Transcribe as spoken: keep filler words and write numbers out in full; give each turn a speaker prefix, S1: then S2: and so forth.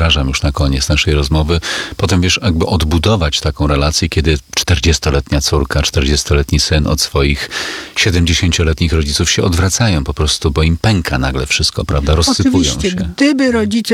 S1: wyobrażam już na koniec naszej rozmowy, potem wiesz, jakby odbudować taką relację, kiedy czterdziestoletnia córka, czterdziestoletni syn od swoich siedemdziesięcioletnich rodziców się odwracają po prostu, bo im pęka nagle wszystko, prawda? Rozsypują
S2: Oczywiście,
S1: się.
S2: gdyby rodzice